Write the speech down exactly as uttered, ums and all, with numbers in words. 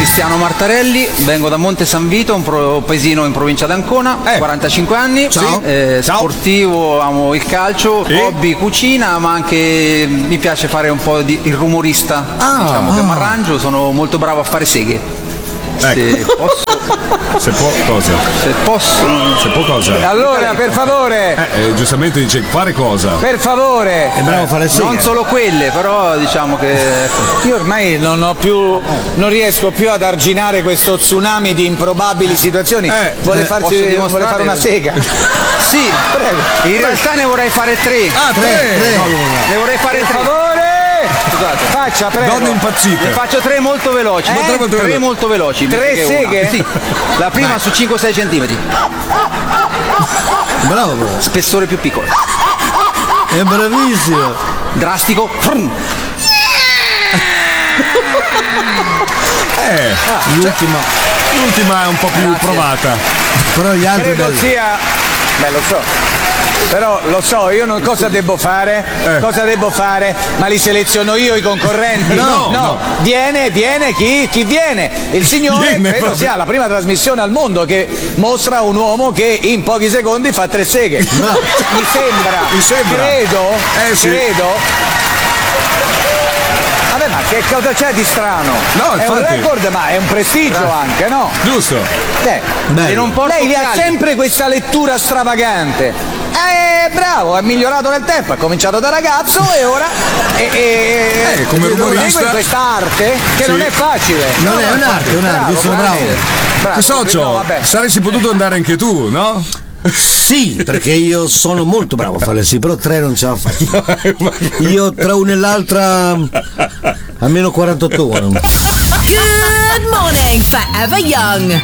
Cristiano Martarelli, vengo da Monte San Vito, un pro- paesino in provincia d'Ancona, Eh. quarantacinque anni, Ciao. eh, Ciao. sportivo, amo il calcio, Sì. hobby cucina, ma anche mi piace fare un po' di il rumorista, Ah. diciamo che Ah. mi arrangio, sono molto bravo a fare seghe. Se Ecco. posso, Se può cosa? se posso. Se può cosa? Allora, per favore, Eh, eh, giustamente dice fare cosa? per favore. È bravo a fare seghe. Non solo quelle, però diciamo che Io ormai non ho più, non riesco più ad arginare questo tsunami di improbabili situazioni. Eh, vuole eh, farsi, posso vuole dimostrare? fare una sega. sì, in realtà ne vorrei fare tre. Ah, tre! Ne vorrei fare Per tre. favore, Scusate. faccia, prego. Donne impazzite. Ne faccio tre molto veloci. Eh? Tre molto Tre veloci. molto veloci. Tre perché seghe? una- Sì. La prima su cinque sei centimetri. Bravo, bravo. Spessore più piccolo. È bravissimo. Drastico. Frum. Eh, L'ultima. l'ultima è un po' più Grazie. provata. Però gli altri Credo belli. sia. Beh, lo so. Però lo so, io non cosa devo fare? Eh. Cosa devo fare? Ma li seleziono io i concorrenti? No, no. Viene, viene, chi? Chi viene? Il signore Viene, credo proprio. sia la prima trasmissione al mondo che mostra un uomo che in pochi secondi fa tre seghe. Mi sembra. Mi sembra. Credo. Eh, sì. Credo. Vabbè, ma che cosa c'è di strano? No, è un infatti. record, ma è un prestigio anche, no? Giusto? Eh. Bello. E non porto Lei ha occhiali. sempre questa lettura stravagante. Eh, bravo, è migliorato nel tempo, ha cominciato da ragazzo e ora e, e, Eh, come rumorista. segue questa arte che Sì. non è facile. Non è un'arte, è un'arte, io sono bravo. bravo. Socio, No, vabbè. saresti potuto andare anche tu, no? Sì, perché io sono molto bravo a fare sì, però tre non ce la faccio. Io tra una e l'altra almeno quarantotto ore. Good morning, Forever Young.